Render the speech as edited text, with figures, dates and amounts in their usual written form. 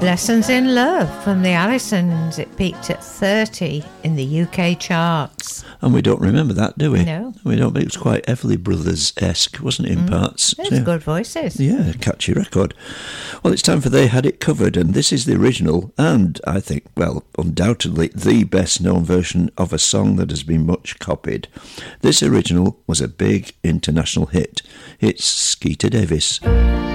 Lessons in Love from the Allisons. It peaked at 30 in the UK charts. And we don't remember that, do we? No. We don't. It was quite Everly Brothers-esque, wasn't it, in parts? There's good voices. Yeah, catchy record. Well, it's time for They Had It Covered, and this is the original and, I think, well, undoubtedly the best-known version of a song that has been much copied. This original was a big international hit. It's Skeeter Davis.